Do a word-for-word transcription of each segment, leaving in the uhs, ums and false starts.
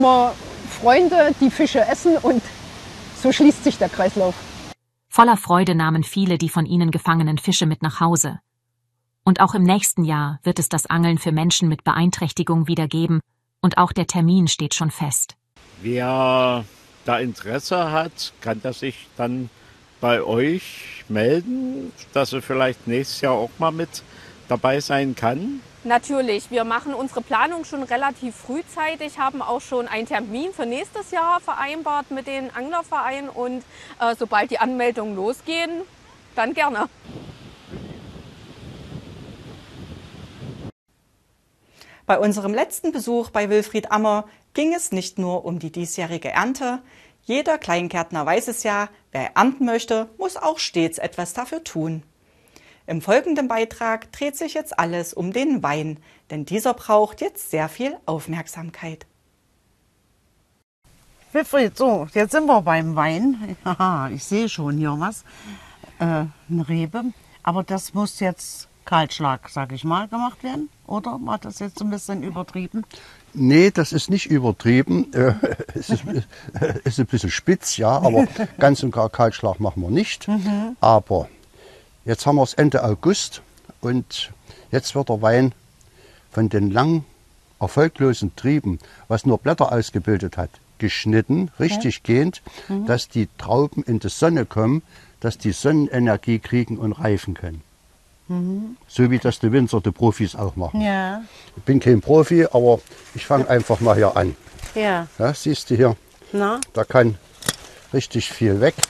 Immer Freunde, die Fische essen und so schließt sich der Kreislauf. Voller Freude nahmen viele die von ihnen gefangenen Fische mit nach Hause. Und auch im nächsten Jahr wird es das Angeln für Menschen mit Beeinträchtigung wieder geben und auch der Termin steht schon fest. Wer da Interesse hat, kann das sich dann bei euch melden, dass er vielleicht nächstes Jahr auch mal mit dabei sein kann? Natürlich, wir machen unsere Planung schon relativ frühzeitig, haben auch schon einen Termin für nächstes Jahr vereinbart mit den Anglervereinen und äh, sobald die Anmeldungen losgehen, dann gerne. Bei unserem letzten Besuch bei Wilfried Ammer ging es nicht nur um die diesjährige Ernte. Jeder Kleingärtner weiß es ja, wer ernten möchte, muss auch stets etwas dafür tun. Im folgenden Beitrag dreht sich jetzt alles um den Wein, denn dieser braucht jetzt sehr viel Aufmerksamkeit. Wilfried, so, jetzt sind wir beim Wein. Haha, ich sehe schon hier was. Äh, eine Rebe. Aber das muss jetzt Kahlschlag, sag ich mal, gemacht werden, oder? War das jetzt ein bisschen übertrieben? Nee, das ist nicht übertrieben. Äh, es ist, äh, ist ein bisschen spitz, ja, aber ganz und gar Kahlschlag machen wir nicht. Mhm. Aber jetzt haben wir es Ende August und jetzt wird der Wein von den lang erfolglosen Trieben, was nur Blätter ausgebildet hat, geschnitten, richtig okay. gehend, mhm. dass die Trauben in die Sonne kommen, dass die Sonnenenergie kriegen und reifen können. Mhm. So wie das die Winzer, die Profis auch machen. Ja. Ich bin kein Profi, aber ich fange einfach mal hier an. Ja. Ja, siehst du hier, Na? da kann richtig viel weg.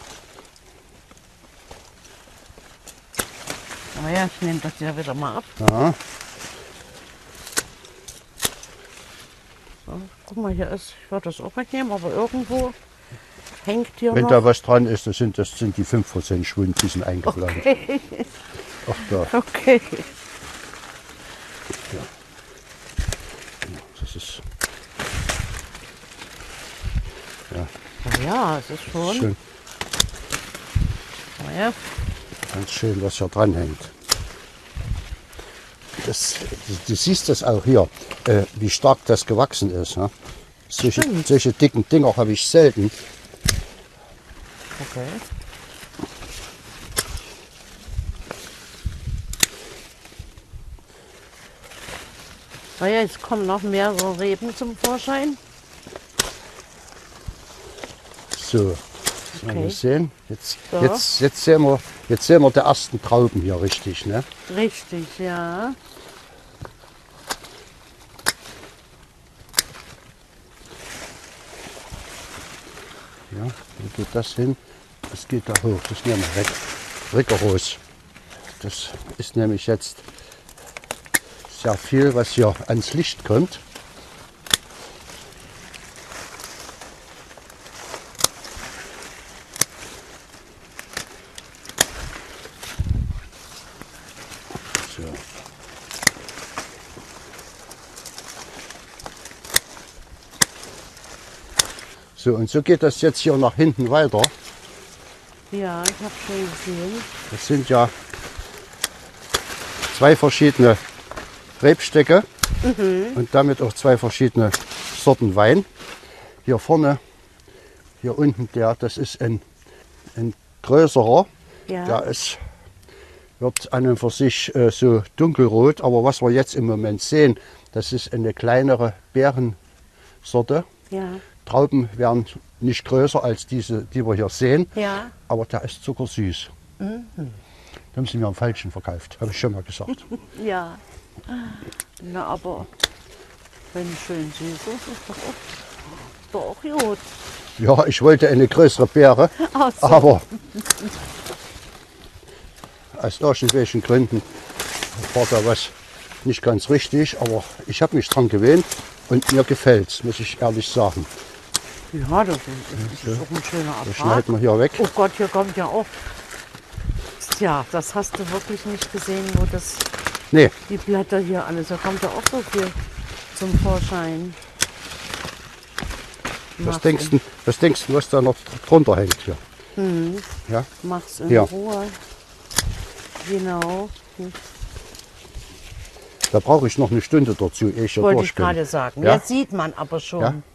Aber ja, ich nehme das ja wieder mal ab. Ja. So, guck mal, hier ist, ich würde das auch wegnehmen, aber irgendwo hängt hier Wenn noch. da was dran ist, das sind, das sind die fünf Prozent Schwund, die sind eingeplant. Okay. Ach da. Okay. Ja. Das ist. Ja. Na ja, es ist schon. Schön. Na ja. Ganz schön, was hier dran hängt. Das, du, du siehst das auch hier, äh, wie stark das gewachsen ist. Ne? Solche, solche dicken Dinger habe ich selten. Okay. Naja, jetzt kommen noch mehrere Reben zum Vorschein. So, okay. Mal sehen. Jetzt, so. jetzt, jetzt, sehen wir, jetzt sehen wir die ersten Trauben hier richtig. Ne? Richtig, ja. Ja, wo geht das hin? Das geht da hoch, das nehmen wir weg. Rigoros. Das ist nämlich jetzt sehr viel, was hier ans Licht kommt. So. So, und so geht das jetzt hier nach hinten weiter. Ja, ich habe schon gesehen. Das sind ja zwei verschiedene Rebstöcke mhm. und damit auch zwei verschiedene Sorten Wein. Hier vorne, hier unten, der, das ist ein, ein größerer. Ja. Der ist, wird an und für sich äh, so dunkelrot, aber was wir jetzt im Moment sehen, das ist eine kleinere Beerensorte. Ja. Trauben werden nicht größer als diese, die wir hier sehen, ja. aber der ist zuckersüß. Mhm. Da haben sie mir am Falschen verkauft, habe ich schon mal gesagt. Ja, na aber wenn schön süß ist, ist doch auch, doch auch gut. Ja, ich wollte eine größere Beere, so. Aber aus irgendwelchen Gründen war da was nicht ganz richtig, aber ich habe mich dran gewöhnt und mir gefällt es, muss ich ehrlich sagen. Ja, das ist, das ist auch ein schöner Apparat. Das schneiden wir hier weg. Oh Gott, hier kommt ja auch. Ja, das hast du wirklich nicht gesehen, wo das. Nee. Die Blätter hier alles. Da kommt ja auch so viel zum Vorschein. Was denkst, du, was denkst du, was da noch drunter hängt hier? Mhm. Ja? Mach's in hier. Ruhe. Genau. Da brauche ich noch eine Stunde dazu, ehe ich hier Wollte durch ich bin. gerade sagen. Ja? Jetzt sieht man aber schon. Ja?